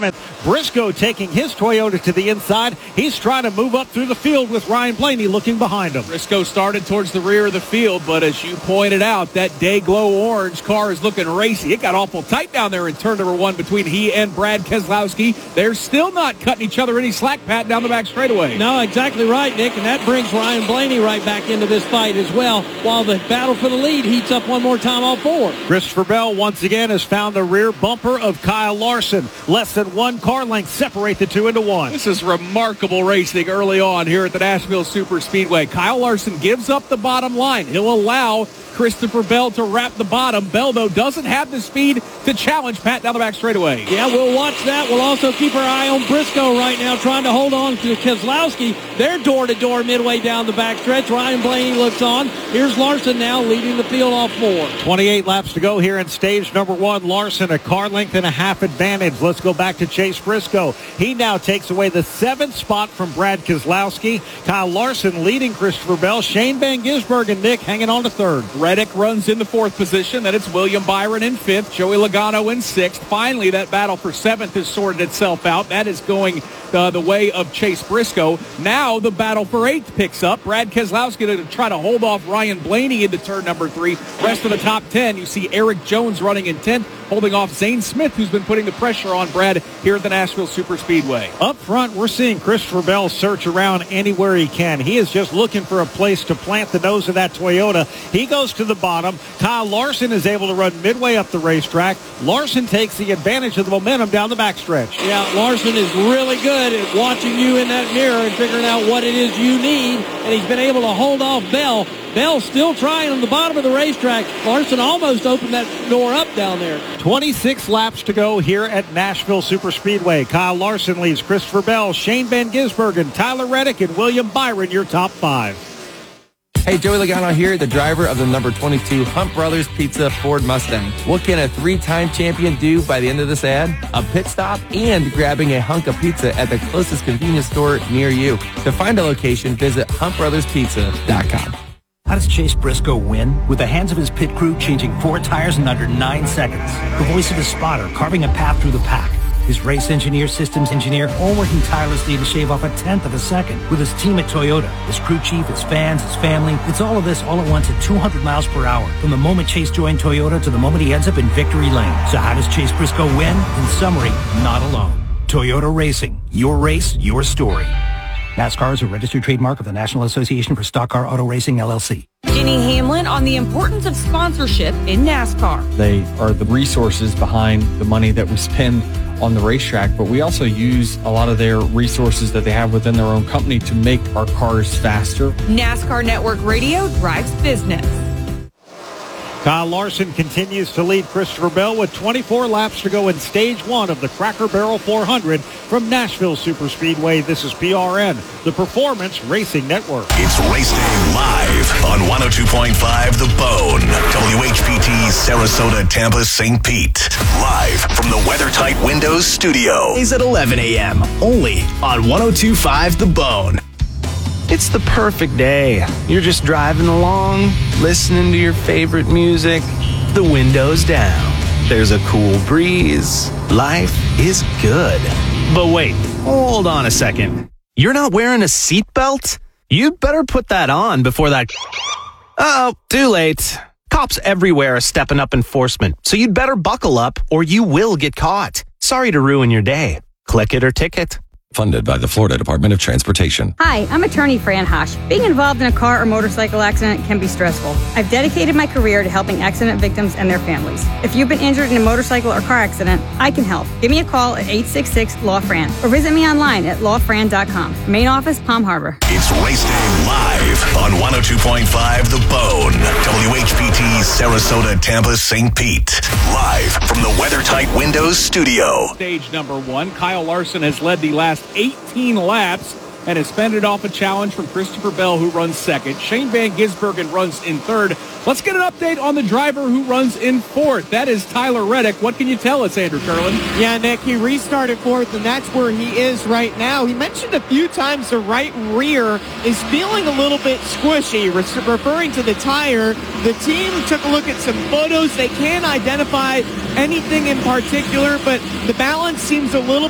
7th. Briscoe taking his Toyota to the inside. He's trying to move up through the field with Ryan Blaney looking behind him. Briscoe started towards the rear of the field, but as you pointed out, that day glow orange car is looking racy. It got awful tight down there in turn number 1 between he and Brad Keselowski. They're still not cutting each other any slack, Pat, down the back straightaway. No, exactly right, Nick, and that brings Ryan Blaney right back into this fight as well, while the battle for the lead heats up one more time all 4. Christopher Bell once again has found the rear bumper of Kyle Larson. Less than 1 car length separate the two into one. This is remarkable racing early on here at the Nashville Superspeedway. Kyle Larson gives up the bottom line. He'll allow Christopher Bell to wrap the bottom. Bell, though, doesn't have the speed to challenge Pat down the back straightaway. Yeah, we'll watch that. We'll also keep our eye on Briscoe right now, trying to hold on to Keselowski. They're door-to-door midway down the backstretch. Ryan Blaney looks on. Here's Larson now leading the field off 4. 28 laps to go here in stage number 1. Larson a car length and a half advantage. Let's go back to Chase Briscoe. He now takes away the 7th spot from Brad Keselowski. Kyle Larson leading Christopher Bell. Shane Van Gisbergen and Nick hanging on to 3rd. Reddick runs in the 4th position. Then it's William Byron in 5th. Joey Logano in 6th. Finally, that battle for 7th has sorted itself out. That is going the way of Chase Briscoe. Now the battle for 8th picks up. Brad Keselowski to try to hold off Ryan Blaney into turn number 3. Rest of the top 10, you see Eric Jones running in 10th, holding off Zane Smith, who's been putting the pressure on Brad here at the Nashville Superspeedway. Up front, we're seeing Christopher Bell search around anywhere he can. He is just looking for a place to plant the nose of that Toyota. He goes to the bottom. Kyle Larson is able to run midway up the racetrack. Larson takes the advantage of the momentum down the backstretch. Yeah, Larson is really good at watching you in that mirror and figuring out what it is you need, and he's been able to hold off Bell. Bell still trying on the bottom of the racetrack. Larson almost opened that door up down there. 26 laps to go here at Nashville Superspeedway. Kyle Larson leads Christopher Bell, Shane Van Gisbergen, Tyler Reddick, and William Byron, your top 5. Hey, Joey Logano here, the driver of the number 22 Hunt Brothers Pizza Ford Mustang. What can a 3-time champion do by the end of this ad? A pit stop and grabbing a hunk of pizza at the closest convenience store near you. To find a location, visit huntbrotherspizza.com. How does Chase Briscoe win? With the hands of his pit crew changing 4 tires in under 9 seconds. The voice of his spotter carving a path through the pack. His race engineer, systems engineer, all working tirelessly to shave off 1/10 of a second. With his team at Toyota, his crew chief, his fans, his family. It's all of this all at once at 200 miles per hour. From the moment Chase joined Toyota to the moment he ends up in victory lane. So how does Chase Briscoe win? In summary, not alone. Toyota Racing. Your race, your story. NASCAR is a registered trademark of the National Association for Stock Car Auto Racing, LLC. Jenny Hamlin on the importance of sponsorship in NASCAR. They are the resources behind the money that we spend on the racetrack, but we also use a lot of their resources that they have within their own company to make our cars faster. NASCAR Network Radio drives business. Kyle Larson continues to lead Christopher Bell with 24 laps to go in stage 1 of the Cracker Barrel 400 from Nashville Superspeedway. This is PRN, the Performance Racing Network. It's Race Day live on 102.5 The Bone, WHPT, Sarasota, Tampa, St. Pete. Live from the WeatherTight Windows studio. Is at 11 a.m. only on 102.5 The Bone. It's the perfect day. You're just driving along, listening to your favorite music, the windows down. There's a cool breeze. Life is good. But wait, hold on a second. You're not wearing a seatbelt? You'd better put that on before that... Uh-oh, too late. Cops everywhere are stepping up enforcement, so you'd better buckle up or you will get caught. Sorry to ruin your day. Click it or ticket. Funded by the Florida Department of Transportation. Hi, I'm attorney Fran Hosh. Being involved in a car or motorcycle accident can be stressful. I've dedicated my career to helping accident victims and their families. If you've been injured in a motorcycle or car accident, I can help. Give me a call at 866-LAW-FRAN or visit me online at lawfran.com. Main office, Palm Harbor. It's Race Day live on 102.5 The Bone, WHPT, Sarasota, Tampa, St. Pete. Live from the WeatherTight Windows studio. Stage number 1, Kyle Larson has led the last 18 laps and has fended off a challenge from Christopher Bell, who runs second. Shane Van Gisbergen runs in third. Let's get an update on the driver who runs in fourth. That is Tyler Reddick. What can you tell us, Andrew Curlin? Yeah, Nick, he restarted fourth, and that's where he is right now. He mentioned a few times the right rear is feeling a little bit squishy, referring to the tire. The team took a look at some photos. They can't identify anything in particular, but the balance seems a little